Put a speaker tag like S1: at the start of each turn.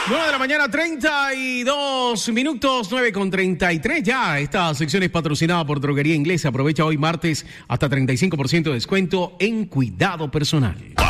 S1: 9 de la mañana, 32 minutos, 9:33 ya. Esta sección es patrocinada por Droguería Inglesa. Aprovecha hoy martes hasta 35% de descuento en cuidado personal.